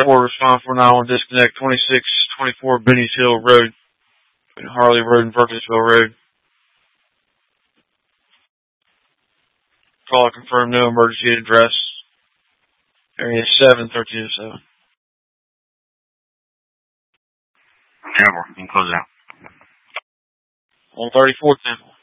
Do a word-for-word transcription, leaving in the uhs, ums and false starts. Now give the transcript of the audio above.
four, respond for nine one disconnect, twenty-six twenty-four Benny's Hill Road, Harley Road and Burkittsville Road. Call confirmed, no emergency address. Area seven, thirteen oh seven. Trevor, you can close out. one thirty-four, ten.